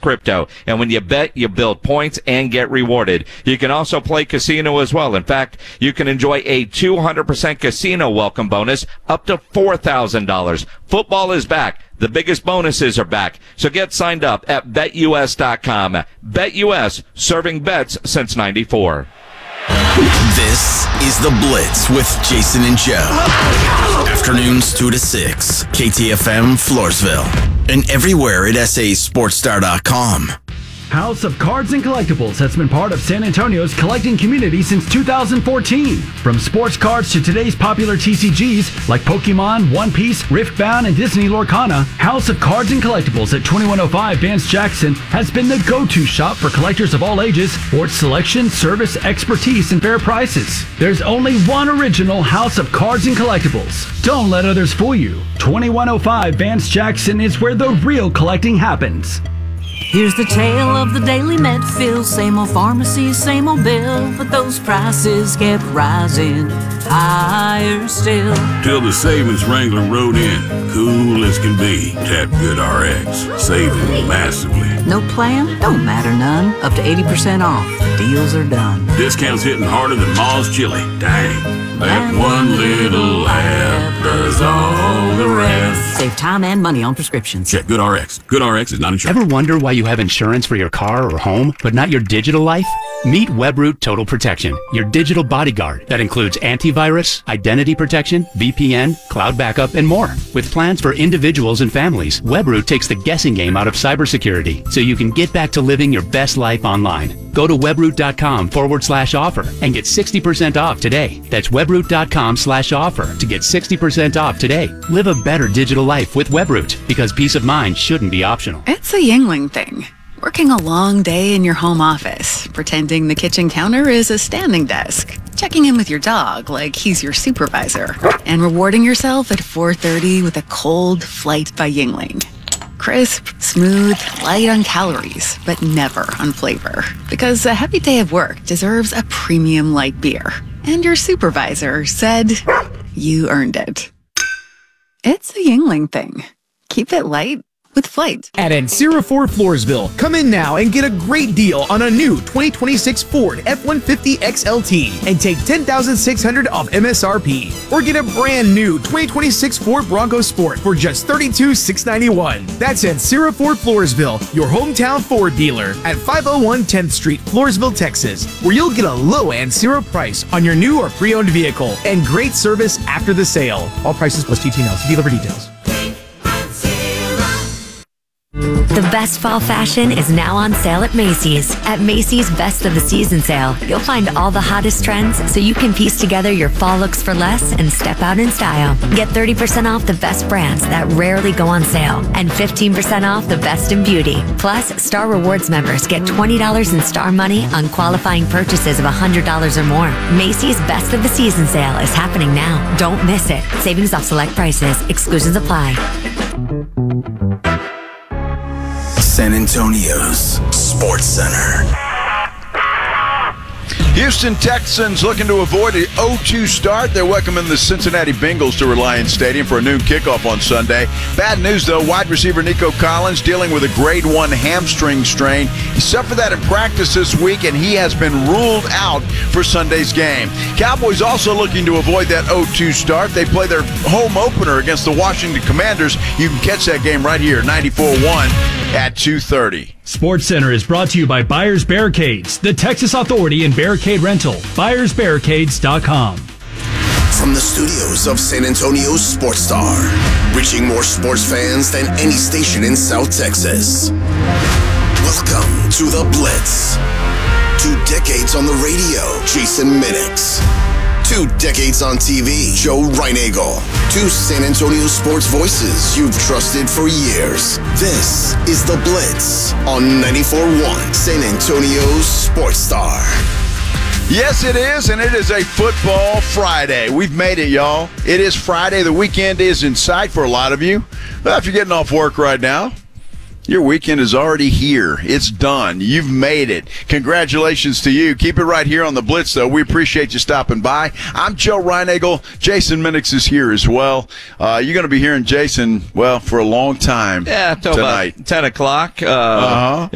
crypto. And when you bet, you build points and get rewarded. You can also play casino as well. In fact, you can enjoy a 200% casino welcome bonus up to $4,000. Football is back. The biggest bonuses are back. So get signed up at BetUS.com. BetUS, serving bets since '94. This is The Blitz with Jason and Joe. Afternoons 2 to 6. KTFM Floresville. And everywhere at SASportsStar.com. House of Cards and Collectibles has been part of San Antonio's collecting community since 2014. From sports cards to today's popular TCGs like Pokemon, One Piece, Riftbound, and Disney Lorcana, House of Cards and Collectibles at 2105 Vance Jackson has been the go-to shop for collectors of all ages for its selection, service, expertise, and fair prices. There's only one original House of Cards and Collectibles. Don't let others fool you. 2105 Vance Jackson is where the real collecting happens. Here's the tale of the daily Medfield. Same old pharmacy, same old bill, but those prices kept rising higher still. Till the savings wrangler rode in, cool as can be. Tap Good RX, saving massively. No plan? Don't matter none. Up to 80% off. Deals are done. Discounts hitting harder than Ma's chili. Dang. That one little app does all the rest. Save time and money on prescriptions. Check Good RX. Good RX is not insured. Ever wonder why you have insurance for your car or home, but not your digital life? Meet WebRoot Total Protection, your digital bodyguard that includes antivirus, identity protection, VPN, cloud backup, and more. With plans for individuals and families, WebRoot takes the guessing game out of cybersecurity so you can get back to living your best life online. Go to webroot.com/offer and get 60% off today. That's webroot.com/offer to get 60% off today. Live a better digital life with WebRoot because peace of mind shouldn't be optional. It's a Yingling thing. Working a long day in your home office, pretending the kitchen counter is a standing desk, checking in with your dog like he's your supervisor, and rewarding yourself at 4:30 with a cold Flight by Yingling. Crisp, smooth, light on calories, but never on flavor. Because a heavy day of work deserves a premium light beer. And your supervisor said you earned it. It's a Yingling thing. Keep it light with Flight. At Ancira Ford Floresville, come in now and get a great deal on a new 2026 Ford F-150 XLT and take $10,600 off MSRP. Or get a brand new 2026 Ford Bronco Sport for just $32,691. That's Ancira Ford Floresville, your hometown Ford dealer at 501 10th Street, Floresville, Texas, where you'll get a low Ancira price on your new or pre-owned vehicle and great service after the sale. All prices plus TTNL. See dealer for details. The best fall fashion is now on sale at Macy's. At Macy's Best of the Season sale, you'll find all the hottest trends so you can piece together your fall looks for less and step out in style. Get 30% off the best brands that rarely go on sale and 15% off the best in beauty. Plus, Star Rewards members get $20 in Star money on qualifying purchases of $100 or more. Macy's Best of the Season sale is happening now. Don't miss it. Savings off select prices. Exclusions apply. San Antonio's Sports Center. Houston Texans looking to avoid an 0-2 start. They're welcoming the Cincinnati Bengals to Reliance Stadium for a noon kickoff on Sunday. Bad news, though. Wide receiver Nico Collins dealing with a grade 1 hamstring strain. He suffered that in practice this week, and he has been ruled out for Sunday's game. Cowboys also looking to avoid that 0-2 start. They play their home opener against the Washington Commanders. You can catch that game right here, 94.1 at 2:30. Sports Center is brought to you by Buyers Barricades, the Texas Authority in Barricade Rental. BuyersBarricades.com. From the studios of San Antonio's Sports Star, reaching more sports fans than any station in South Texas. Welcome to The Blitz. 2 decades on the radio, Jason Minix. 2 decades on TV, Joe Reinagel. 2 San Antonio sports voices you've trusted for years. This is The Blitz on 94.1 San Antonio's Sports Star. Yes, it is, and it is a football Friday. We've made it, y'all. It is Friday. The weekend is in sight for a lot of you. Well, if you're getting off work right now, your weekend is already here. It's done. You've made it. Congratulations to you. Keep it right here on The Blitz, though. We appreciate you stopping by. I'm Joe Reinagel. Jason Minix is here as well. You're going to be hearing Jason, well, for a long time till tonight. about 10 o'clock.